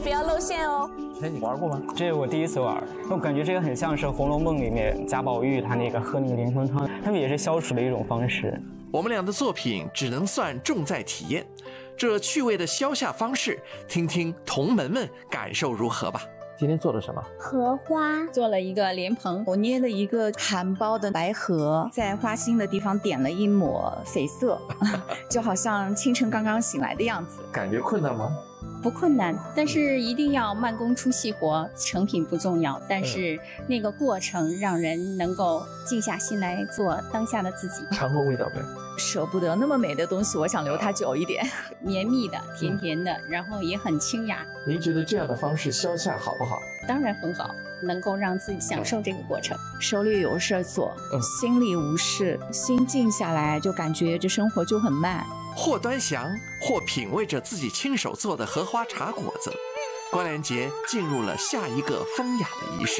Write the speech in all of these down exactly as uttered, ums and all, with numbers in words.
不要露馅哦。 哎，你玩过吗？ 这是我第一次玩，我感觉这个很像是《红楼梦》里面贾宝玉他那个喝那个莲蓬汤，他们也是消暑的一种方式。 我们俩的作品只能算重在体验，这趣味的消夏方式，听听同门们感受如何吧。 今天做了什么？ 荷花， 做了一个莲蓬，我捏了一个含苞的白荷，在花心的地方点了一抹绯色，就好像清晨刚刚醒来的样子。 感觉困难吗？ 不困难，但是一定要慢工出细活，成品不重要，但是那个过程让人能够静下心来做当下的自己。 尝过味道没？ 舍不得那么美的东西，我想留它久一点。 绵密的，甜甜的，然后也很清雅。 您觉得这样的方式消夏好不好？ 当然很好，能够让自己享受这个过程。 手里有事做， 嗯， 心里无事，心静下来，就感觉这生活就很慢。 或端详，或品味着自己亲手做的荷花茶果子，关联节进入了下一个风雅的仪式。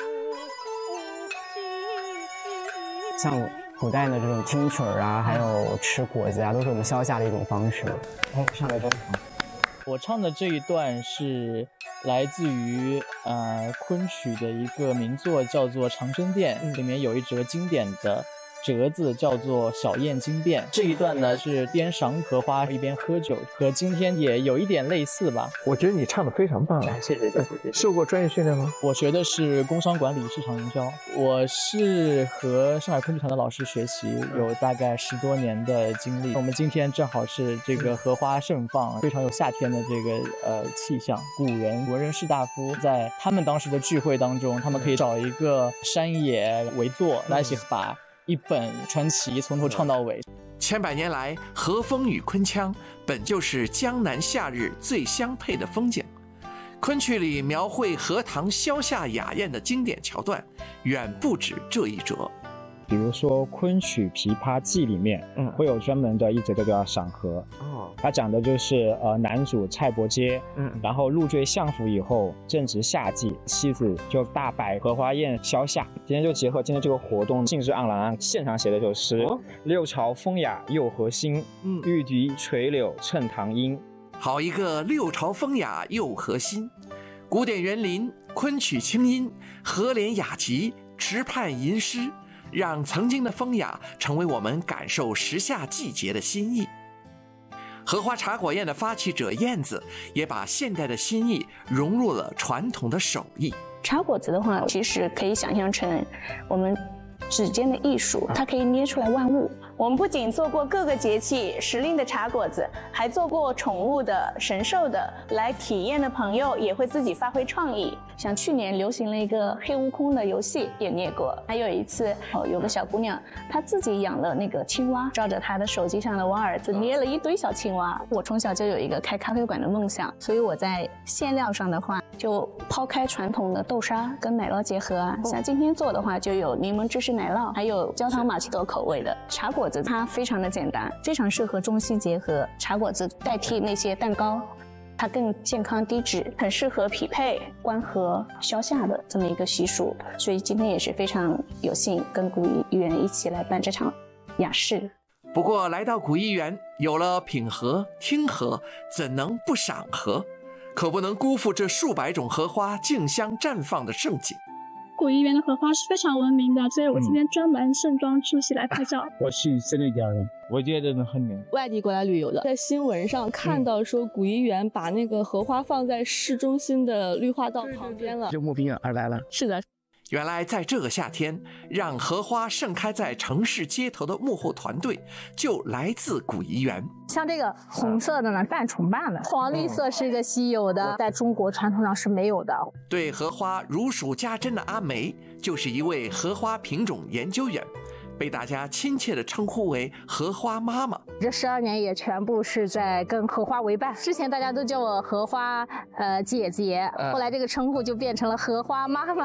像古代的这种听曲儿啊，还有吃果子啊，都是我们消夏的一种方式。哎，上来真好。 我唱的这一段是来自于呃昆曲的一个名作，叫做《长生殿》，里面有一折经典的折子叫做小燕惊变。这一段呢是边赏荷花一边喝酒，和今天也有一点类似吧。 我觉得你唱的非常棒， 谢谢谢谢。 受过专业训练吗？ 我学的是工商管理市场营销，我是和上海昆剧团的老师学习，有大概十多年的经历。我们今天正好是这个荷花盛放，非常有夏天的这个呃气象。古人文人士大夫在他们当时的聚会当中，他们可以找一个山野为座，来一起把一本传奇从头唱到尾。 千百年来，荷风与昆腔本就是江南夏日最相配的风景。昆曲里描绘荷塘消夏雅宴的经典桥段，远不止这一折。 比如说昆曲《琵琶记》里面，嗯，会有专门的一则叫做赏荷。哦，它讲的就是呃男主蔡伯喈，嗯，然后入赘相府以后，正值夏季，妻子就大摆荷花宴消夏。今天就结合今天这个活动，兴致盎然，现场写的首诗：哦、六朝风雅又荷馨，嗯，玉笛垂柳衬堂音。 好一个六朝风雅又荷馨，古典园林，昆曲清音，荷莲雅集，池畔吟诗。让曾经的风雅成为我们感受时下季节的心意。荷花茶果宴的发起者燕子也把现代的心意融入了传统的手艺。 茶果子的话，其实可以想象成我们指尖的艺术，它可以捏出来万物。我们不仅做过各个节气时令的茶果子，还做过宠物的、神兽的。来体验的朋友也会自己发挥创意，像去年流行了一个黑悟空的游戏，也捏过。还有一次，哦，有个小姑娘，她自己养了那个青蛙，照着她的手机上的挖儿子捏了一堆小青蛙。我从小就有一个开咖啡馆的梦想，所以我在馅料上的话，就抛开传统的豆沙跟奶酪结合啊，像今天做的话，就有柠檬芝士奶酪，还有焦糖玛奇朵口味的茶果子。它非常的简单，非常适合中西结合。茶果子代替那些蛋糕，它更健康低脂，很适合匹配观荷消夏的这么一个习俗。所以今天也是非常有幸跟古艺园一起来办这场雅事。 不过来到古艺园，有了品荷、听荷，怎能不赏荷？可不能辜负这数百种荷花竞相绽放的盛景。 古艺园的荷花是非常闻名的，所以我今天专门盛装出席来拍照。 嗯、我是真的家人，我觉得很美。 外地过来旅游的，在新闻上看到说古艺园把那个荷花放在市中心的绿化道旁边了， 就慕名而来了。 是的。 原来在这个夏天，让荷花盛开在城市街头的幕后团队就来自古艺园。 像这个红色的呢，泛重瓣的，黄绿色是一个稀有的，在中国传统上是没有的。 对荷花如数家珍的阿梅，就是一位荷花品种研究员，被大家亲切地称呼为荷花妈妈。 这十二年也全部是在跟荷花为伴。之前大家都叫我荷花呃姐姐，后来这个称呼就变成了荷花妈妈。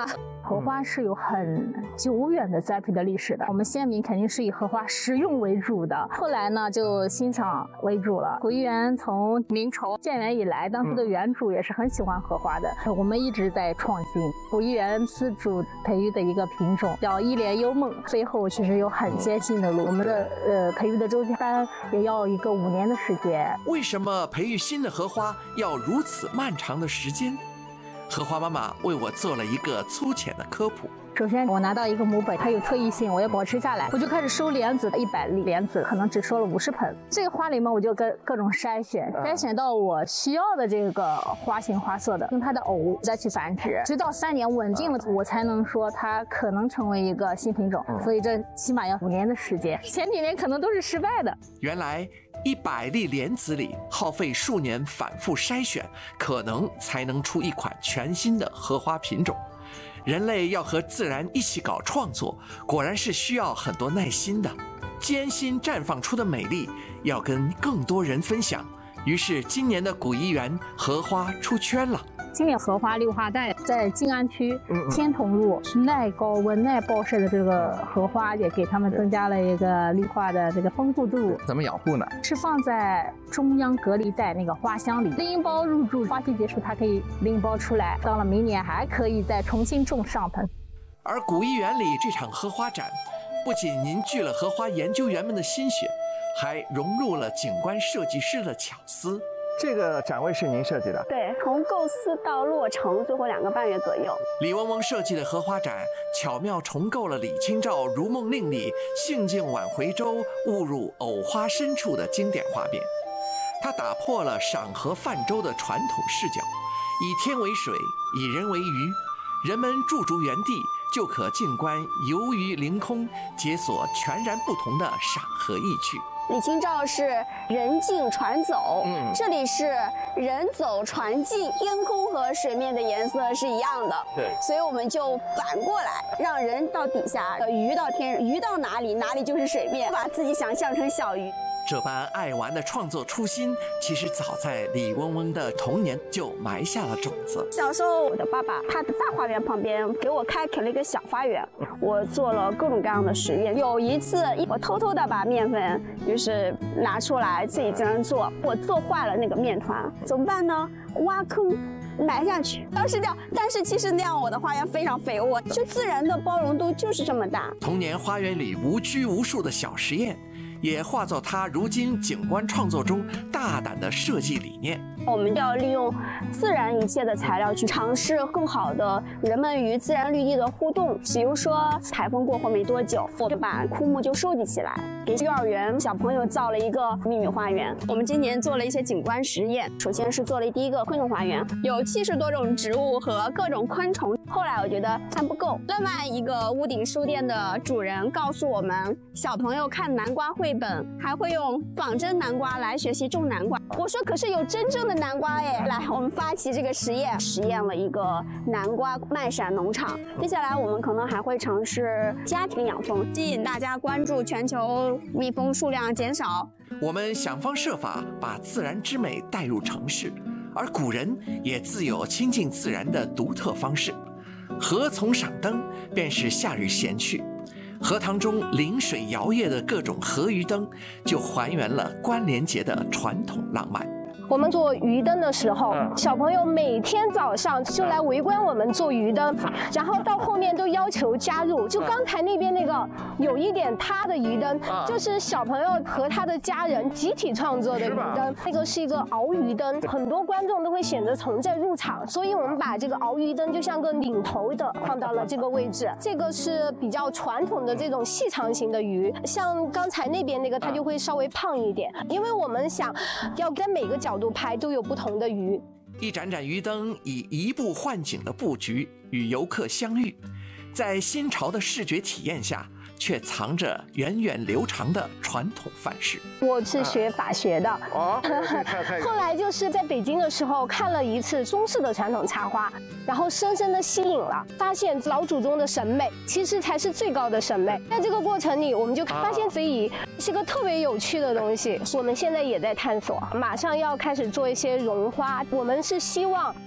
荷花是有很久远的栽培的历史的。我们先民肯定是以荷花食用为主的，后来呢就欣赏为主了。古漪园从明朝建园以来，当时的园主也是很喜欢荷花的。嗯、我们一直在创新。古漪园自主培育的一个品种叫一帘幽梦，背后其实有很艰辛的路。我们的呃培育的周期班也要一个五年的时间。 为什么培育新的荷花要如此漫长的时间？荷花妈妈为我做了一个粗浅的科普。 首先，我拿到一个母本，它有特异性，我要保持下来，我就开始收莲子，一百粒莲子可能只收了五十盆。这个花里面，我就跟各种筛选，筛选到我需要的这个花型花色的，用它的偶再去繁殖，直到三年稳定了，我才能说它可能成为一个新品种。所以这起码要五年的时间，前几年可能都是失败的。 原来一百粒莲子里耗费数年反复筛选，可能才能出一款全新的荷花品种。人类要和自然一起搞创作，果然是需要很多耐心的。艰辛绽放出的美丽，要跟更多人分享。于是今年的古漪园荷花出圈了。 今年荷花绿化带在静安区天童路耐高温耐暴晒的这个荷花，也给他们增加了一个绿化的这个丰富度。 怎么养护呢？ 是放在中央隔离带那个花箱里，拎包入住，花期结束它可以拎包出来，到了明年还可以再重新种上盆。 而古漪园里这场荷花展，不仅凝聚了荷花研究员们的心血，还融入了景观设计师的巧思。 这个展位是您设计的？ 对，从构思到落成，最后两个半月左右。 李嗡嗡设计的荷花展，巧妙重构了李清照《如梦令》里“兴尽晚回舟，误入藕花深处”的经典画面。它打破了赏荷泛舟的传统视角，以天为水，以人为鱼，人们驻足原地就可静观游鱼凌空，解锁全然不同的赏荷意趣。 李清照是人进船走，嗯，这里是人走船进，天空和水面的颜色是一样的，对，所以我们就反过来，让人到底下，鱼到天，鱼到哪里，哪里就是水面，把自己想象成小鱼。 这般爱玩的创作初心，其实早在李嗡嗡的童年就埋下了种子。 小时候，我的爸爸他的大花园旁边给我开垦了一个小花园，我做了各种各样的实验。有一次，我偷偷的把面粉就是拿出来自己这样做，我做坏了那个面团，怎么办呢？挖坑埋下去，当时这样，但是其实那样我的花园非常肥沃，就自然的包容度就是这么大。 童年花园里无拘无束的小实验，也化作他如今景观创作中大胆的设计理念。 我们要利用自然一切的材料去尝试更好的人们与自然绿地的互动。比如说台风过后没多久，我就把枯木就收集起来，给幼儿园小朋友造了一个秘密花园。我们今年做了一些景观实验，首先是做了第一个昆虫花园，有七十多种植物和各种昆虫。后来我觉得还不够，另外一个屋顶书店的主人告诉我们，小朋友看南瓜绘本还会用仿真南瓜来学习种南瓜。我说可是有真正的南瓜耶！来，我们发起这个实验，实验了一个南瓜麦闪农场。接下来我们可能还会尝试家庭养蜂，吸引大家关注全球蜜蜂数量减少。 我们想方设法把自然之美带入城市，而古人也自有亲近自然的独特方式。荷丛赏灯便是夏日闲趣，荷塘中临水摇曳的各种荷鱼灯，就还原了关联节的传统浪漫。 我们做鱼灯的时候，小朋友每天早上就来围观我们做鱼灯，然后到后面都要求加入。就刚才那边那个有一点塌的鱼灯，就是小朋友和他的家人集体创作的鱼灯。那个是一个鳌鱼灯，很多观众都会选择从这入场，所以我们把这个鳌鱼灯就像个领头的放到了这个位置。这个是比较传统的这种细长型的鱼，像刚才那边那个它就会稍微胖一点，因为我们想要跟每个角度拍都有不同的鱼。 一盏盏鱼灯以移步换景的布局与游客相遇，在新潮的视觉体验下，却藏着源远流长的传统范式。 我是学法学的，哦，后来就是在北京的时候看了一次中式的传统插花，然后深深的吸引了，发现老祖宗的审美其实才是最高的审美。在这个过程里，我们就发现非遗是个特别有趣的东西。我们现在也在探索，马上要开始做一些绒花。我们是希望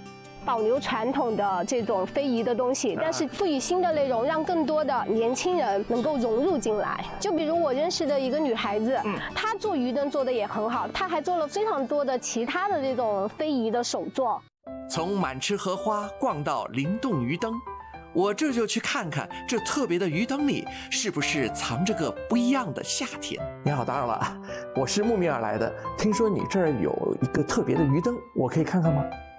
保留传统的这种非遗的东西，但是赋予新的内容，让更多的年轻人能够融入进来。就比如我认识的一个女孩子，嗯、她做鱼灯做的也很好，她还做了非常多的其他的这种非遗的手作。 从满池荷花逛到灵动鱼灯，我这就去看看这特别的鱼灯里是不是藏着个不一样的夏天。 你好，打扰了，我是慕名而来的，听说你这儿有一个特别的鱼灯，我可以看看吗？